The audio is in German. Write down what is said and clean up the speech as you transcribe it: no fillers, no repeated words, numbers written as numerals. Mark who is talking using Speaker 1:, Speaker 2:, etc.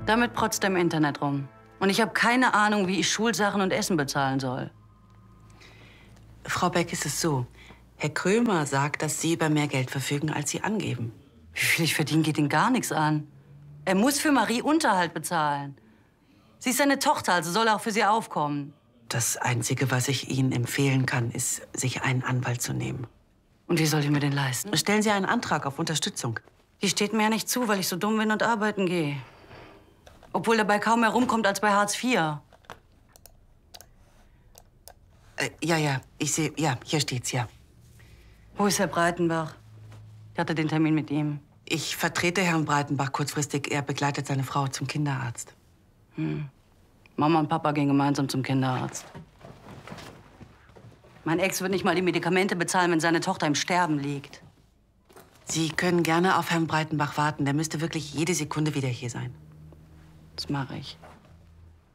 Speaker 1: Damit protzt er im Internet rum. Und ich habe keine Ahnung, wie ich Schulsachen und Essen bezahlen soll.
Speaker 2: Frau Beck, ist es so. Herr Krömer sagt, dass Sie über mehr Geld verfügen, als Sie angeben.
Speaker 1: Wie viel ich verdiene, geht ihn gar nichts an. Er muss für Marie Unterhalt bezahlen. Sie ist seine Tochter, also soll er auch für sie aufkommen.
Speaker 2: Das Einzige, was ich Ihnen empfehlen kann, ist, sich einen Anwalt zu nehmen.
Speaker 1: Und wie soll ich mir den leisten?
Speaker 2: Stellen Sie einen Antrag auf Unterstützung.
Speaker 1: Die steht mir ja nicht zu, weil ich so dumm bin und arbeiten gehe. Obwohl dabei kaum mehr rumkommt als bei Hartz IV.
Speaker 2: Ja, ich sehe, ja, hier steht's, ja.
Speaker 1: Wo ist Herr Breitenbach? Ich hatte den Termin mit ihm.
Speaker 2: Ich vertrete Herrn Breitenbach kurzfristig. Er begleitet seine Frau zum Kinderarzt.
Speaker 1: Mama und Papa gehen gemeinsam zum Kinderarzt. Mein Ex wird nicht mal die Medikamente bezahlen, wenn seine Tochter im Sterben liegt.
Speaker 2: Sie können gerne auf Herrn Breitenbach warten. Der müsste wirklich jede Sekunde wieder hier sein.
Speaker 1: Das mache ich.